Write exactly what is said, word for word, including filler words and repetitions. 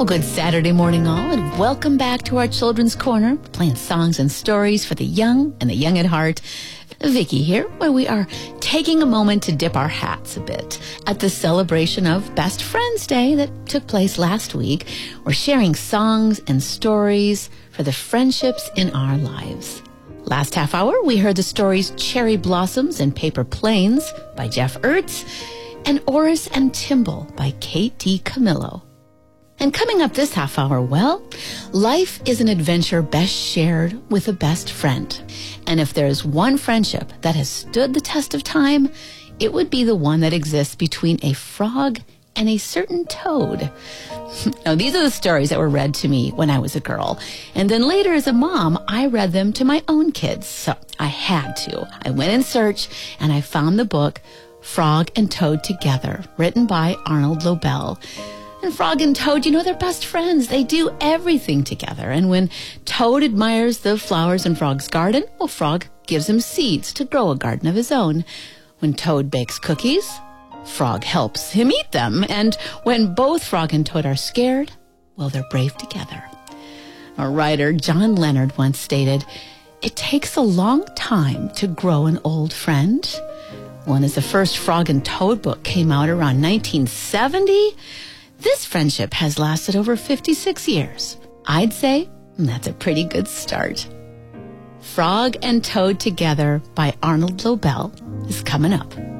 good Saturday morning all, and welcome back to our Children's Corner, playing songs and stories for the young and the young at heart. Vicky here, where we are taking a moment to dip our hats a bit at the celebration of Best Friends Day that took place last week. We're sharing songs and stories for the friendships in our lives. Last half hour, we heard the stories Cherry Blossoms and Paper Planes by Jeff Ertz and Oris and Timble by Kate D. Camillo. And coming up this half hour, well, life is an adventure best shared with a best friend. And if there's one friendship that has stood the test of time, it would be the one that exists between a frog and a certain toad. Now, these are the stories that were read to me when I was a girl. And then later as a mom, I read them to my own kids. So I had to. I went in search and I found the book Frog and Toad Together, written by Arnold Lobel. And Frog and Toad, you know, they're best friends. They do everything together. And when Toad admires the flowers in Frog's garden, well, Frog gives him seeds to grow a garden of his own. When Toad bakes cookies, Frog helps him eat them. And when both Frog and Toad are scared, well, they're brave together. A writer, John Leonard, once stated, "It takes a long time to grow an old friend." When as the first Frog and Toad book came out around nineteen seventy, this friendship has lasted over fifty-six years. I'd say that's a pretty good start. Frog and Toad Together by Arnold Lobel is coming up.